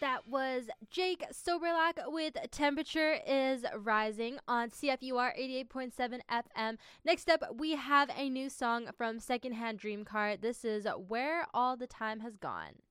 That was Jake Soberlak with Temperature is Rising on CFUR 88.7 FM. Next up, we have a new song from Secondhand Dream Car. This is Where All the Time Has Gone.